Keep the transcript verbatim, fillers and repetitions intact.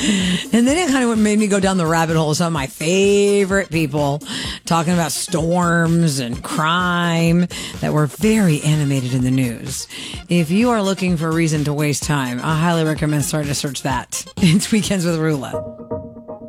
And then it kind of made me go down the rabbit hole of some of my favorite people talking about storms and crime that were very animated in the news. If you are looking for a reason to waste time, I highly recommend starting to search that. It's Weekends with Rula.